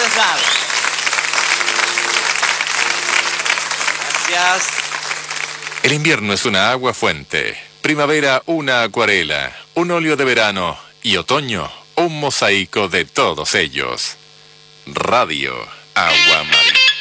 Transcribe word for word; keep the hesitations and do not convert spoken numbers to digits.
Gonzalo. Gracias. El invierno es una agua fuente, primavera una acuarela, un óleo de verano y otoño un mosaico de todos ellos. Radio Agua Marina.